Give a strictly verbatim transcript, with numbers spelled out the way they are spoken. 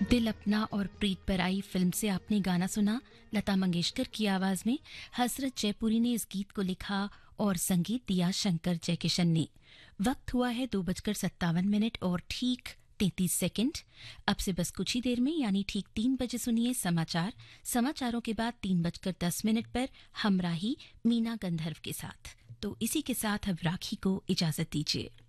दिल अपना और प्रीत पर आई फिल्म से आपने गाना सुना लता मंगेशकर की आवाज में। हसरत जयपुरी ने इस गीत को लिखा और संगीत दिया शंकर जयकिशन ने। वक्त हुआ है दो बजकर सत्तावन मिनट और ठीक तैंतीस सेकंड। अब से बस कुछ ही देर में यानी ठीक तीन बजे सुनिए समाचार। समाचारों के बाद तीन बजकर दस मिनट पर हमराही मीना गंधर्व के साथ। तो इसी के साथ अब राखी को इजाजत दीजिए।